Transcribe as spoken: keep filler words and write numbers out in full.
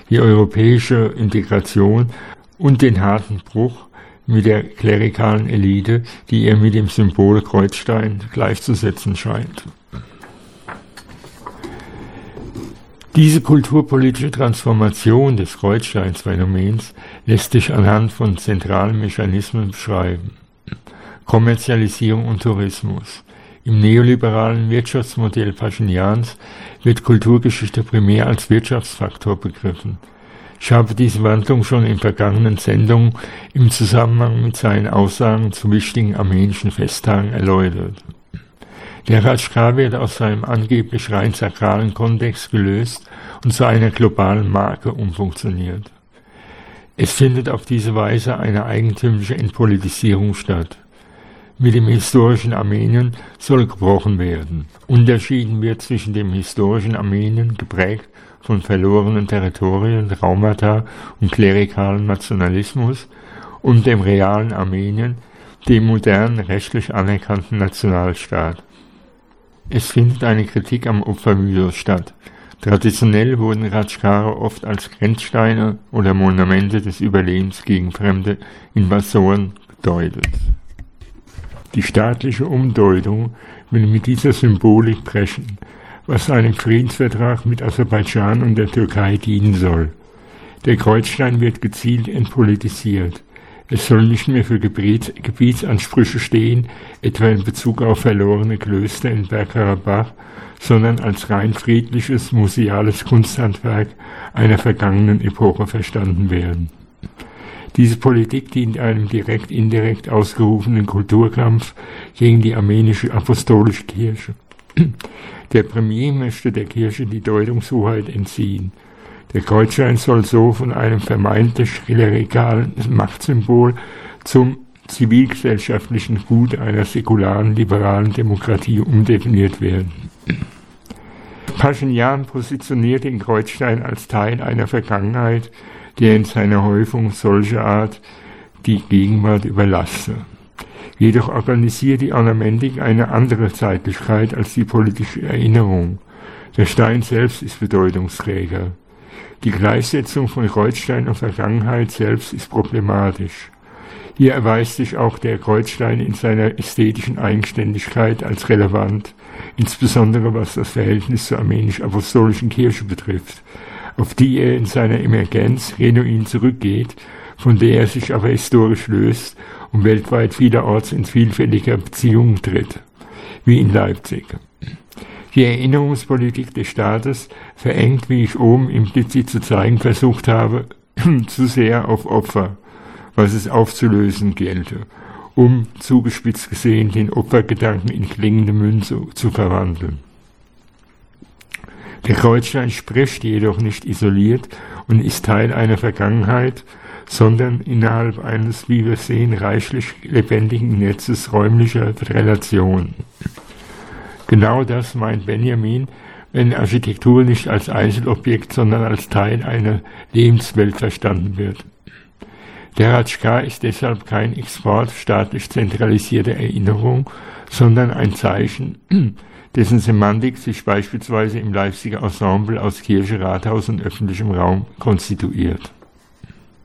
die europäische Integration und den harten Bruch mit der klerikalen Elite, die ihr mit dem Symbol Kreuzstein gleichzusetzen scheint. Diese kulturpolitische Transformation des Kreuzsteinsphänomens lässt sich anhand von zentralen Mechanismen beschreiben. Kommerzialisierung und Tourismus. Im neoliberalen Wirtschaftsmodell Paschinjans wird Kulturgeschichte primär als Wirtschaftsfaktor begriffen. Ich habe diese Wandlung schon in vergangenen Sendungen im Zusammenhang mit seinen Aussagen zu wichtigen armenischen Festtagen erläutert. Der Ratschka wird aus seinem angeblich rein sakralen Kontext gelöst und zu einer globalen Marke umfunktioniert. Es findet auf diese Weise eine eigentümliche Entpolitisierung statt. Mit dem historischen Armenien soll gebrochen werden. Unterschieden wird zwischen dem historischen Armenien, geprägt von verlorenen Territorien, Traumata und klerikalem Nationalismus, und dem realen Armenien, dem modernen, rechtlich anerkannten Nationalstaat. Es findet eine Kritik am Opfermythos statt. Traditionell wurden Ratschkare oft als Grenzsteine oder Monumente des Überlebens gegen fremde Invasoren gedeutet. Die staatliche Umdeutung will mit dieser Symbolik brechen, was einem Friedensvertrag mit Aserbaidschan und der Türkei dienen soll. Der Kreuzstein wird gezielt entpolitisiert. Es soll nicht mehr für Gebiets- Gebietsansprüche stehen, etwa in Bezug auf verlorene Klöster in Bergkarabach, sondern als rein friedliches, museales Kunsthandwerk einer vergangenen Epoche verstanden werden. Diese Politik dient einem direkt-indirekt ausgerufenen Kulturkampf gegen die armenische apostolische Kirche. Der Premier möchte der Kirche die Deutungshoheit entziehen. Der Kreuzstein soll so von einem vermeintlich klerikalen Machtsymbol zum zivilgesellschaftlichen Gut einer säkularen, liberalen Demokratie umdefiniert werden. Paschinjan positioniert den Kreuzstein als Teil einer Vergangenheit, der in seiner Häufung solcher Art die Gegenwart überlasse. Jedoch organisiert die Ornamentik eine andere Zeitlichkeit als die politische Erinnerung. Der Stein selbst ist bedeutungsträger. Die Gleichsetzung von Kreuzstein und Vergangenheit selbst ist problematisch. Hier erweist sich auch der Kreuzstein in seiner ästhetischen Eigenständigkeit als relevant, insbesondere was das Verhältnis zur armenisch-apostolischen Kirche betrifft, auf die er in seiner Emergenz genuin zurückgeht, von der er sich aber historisch löst und weltweit vielerorts in vielfältiger Beziehungen tritt, wie in Leipzig. Die Erinnerungspolitik des Staates verengt, wie ich oben implizit zu zeigen versucht habe, zu sehr auf Opfer, was es aufzulösen gelte, um, zugespitzt gesehen, den Opfergedanken in klingende Münze zu verwandeln. Der Kreuzstein spricht jedoch nicht isoliert und ist Teil einer Vergangenheit, sondern innerhalb eines, wie wir sehen, reichlich lebendigen Netzes räumlicher Relationen. Genau das meint Benjamin, wenn Architektur nicht als Einzelobjekt, sondern als Teil einer Lebenswelt verstanden wird. Der Ratschka ist deshalb kein Export staatlich zentralisierter Erinnerung, sondern ein Zeichen, dessen Semantik sich beispielsweise im Leipziger Ensemble aus Kirche, Rathaus und öffentlichem Raum konstituiert.